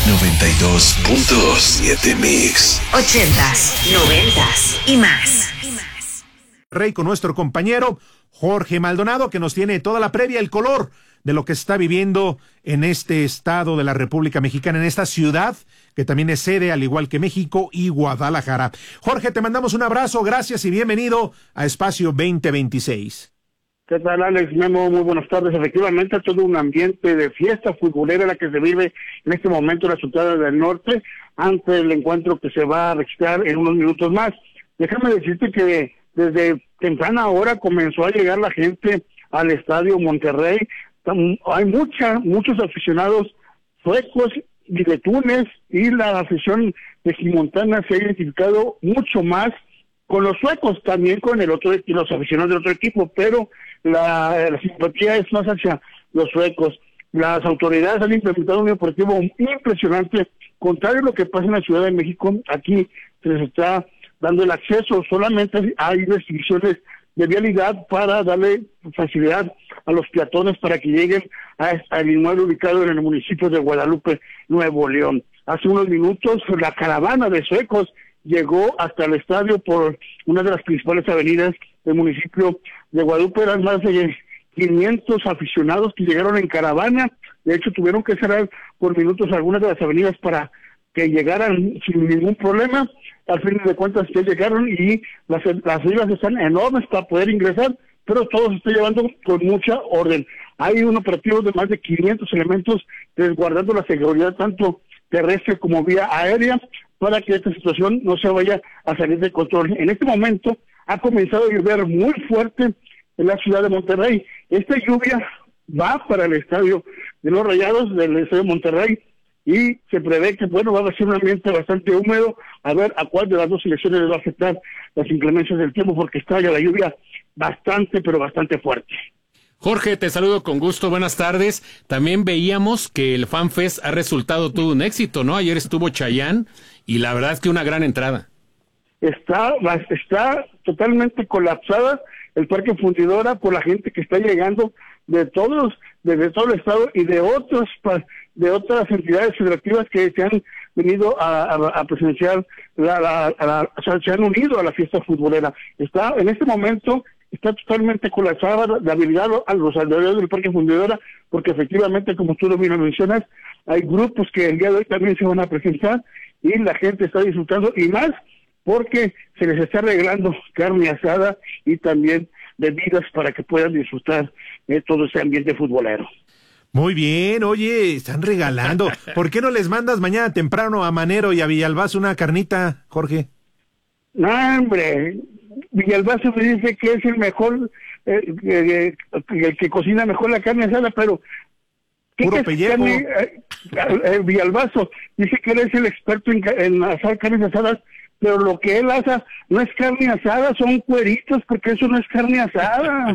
92.7 Mix. 80s, 90s y más. Rey con nuestro compañero Jorge Maldonado, que nos tiene toda la previa, el color de lo que se está viviendo en este estado de la República Mexicana, en esta ciudad que también es sede, al igual que México y Guadalajara. Jorge, te mandamos un abrazo, gracias y bienvenido a Espacio 2026. ¿Qué tal, Alex? Memo, muy buenas tardes. Efectivamente, todo un ambiente de fiesta futbolera la que se vive en este momento en la Sultana del Norte, ante el encuentro que se va a registrar en unos minutos más. Déjame decirte que desde temprana hora comenzó a llegar la gente al Estadio Monterrey. Hay muchos aficionados suecos y de Túnez, y la afición regimontana se ha identificado mucho más con los suecos, también con el otro, los aficionados del otro equipo, pero la simpatía es más hacia los suecos. Las autoridades han implementado un operativo impresionante, contrario a lo que pasa en la Ciudad de México. Aquí se les está dando el acceso, solamente hay restricciones de vialidad para darle facilidad a los peatones para que lleguen al inmueble ubicado en el municipio de Guadalupe, Nuevo León. Hace unos minutos la caravana de suecos llegó hasta el estadio por una de las principales avenidas del municipio de Guadalupe. Eran más de 500 aficionados que llegaron en caravana. De hecho, tuvieron que cerrar por minutos algunas de las avenidas para que llegaran sin ningún problema. Al fin de cuentas ya llegaron, y las filas están enormes para poder ingresar, pero todo se está llevando con mucha orden. Hay un operativo de más de 500 elementos resguardando la seguridad tanto terrestre como vía aérea, para que esta situación no se vaya a salir de control. En este momento ha comenzado a llover muy fuerte en la ciudad de Monterrey. Esta lluvia va para el estadio de los Rayados, del estadio de Monterrey, y se prevé que, va a ser un ambiente bastante húmedo, a ver a cuál de las dos selecciones les va a afectar las inclemencias del tiempo, porque está ya la lluvia bastante, pero bastante fuerte. Jorge, te saludo con gusto, buenas tardes. También veíamos que el FanFest ha resultado todo un éxito, ¿no? Ayer estuvo Chayanne, y la verdad es que una gran entrada. Está totalmente colapsada el Parque Fundidora por la gente que está llegando desde todo el estado y de otras entidades federativas que se han venido a presenciar, se han unido a la fiesta futbolera. En este momento está totalmente colapsada la habilidad a los alrededores del Parque Fundidora, porque efectivamente, como tú lo bien mencionas, hay grupos que el día de hoy también se van a presentar, y la gente está disfrutando, y más porque se les está regalando carne asada y también bebidas para que puedan disfrutar de todo ese ambiente futbolero. Muy bien, oye, están regalando. ¿Por qué no les mandas mañana temprano a Manero y a Villalbazo una carnita, Jorge? No, hombre, Villalbazo me dice que es el mejor, el que cocina mejor la carne asada, pero puro pellejo. Villalbazo dice que él es el experto en asar carnes asadas, pero lo que él hace no es carne asada, son cueritos, porque eso no es carne asada.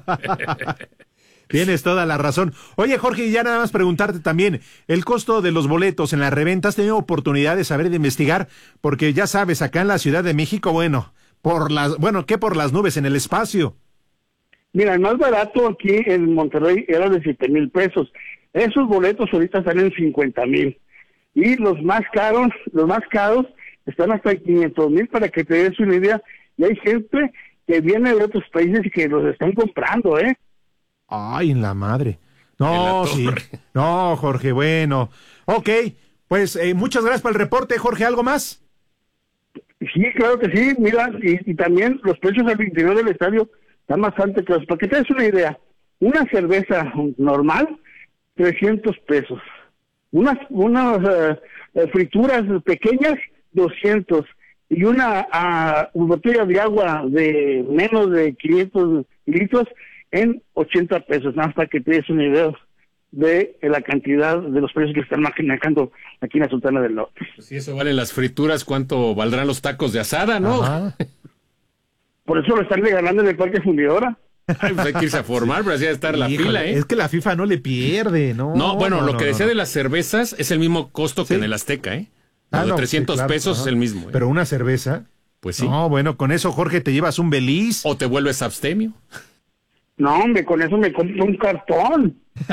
Tienes toda la razón. Oye, Jorge, y ya nada más preguntarte también, el costo de los boletos en la reventa, ¿has tenido oportunidad de saber, de investigar? Porque ya sabes, acá en la Ciudad de México, por las nubes en el espacio. Mira, el más barato aquí en Monterrey era de 7,000 pesos. Esos boletos ahorita están en 50,000. Y los más caros están hasta en 500,000, para que te des una idea. Y hay gente que viene de otros países y que los están comprando, ¿eh? Ay, en la madre. No, sí. No, Jorge, bueno. Ok, pues muchas gracias por el reporte, Jorge. ¿Algo más? Sí, claro que sí. Mira, y también los precios al interior del estadio están bastante caros. Para que te des una idea, una cerveza normal, 300 pesos. Unas frituras pequeñas, 200. Y una botella de agua de menos de 500 litros en 80 pesos, nada más para que te des una idea de la cantidad de los precios que están manejando aquí en la Sultana del Norte. Pues si eso valen las frituras, ¿cuánto valdrán los tacos de asada, no? Ajá. Por eso lo están regalando en el Parque Fundidora. Ay, pues hay que irse a formar, pero así debe estar la fila, ¿eh? Es que la FIFA no le pierde, ¿no? No, bueno, lo que decía de las cervezas es el mismo costo que en el Azteca, ¿eh? Lo de 300 pesos ajá. Es el mismo, ¿eh? Pero una cerveza. Pues sí. No, bueno, con eso, Jorge, te llevas un Beliz. O te vuelves abstemio. No, hombre, con eso me compro un cartón.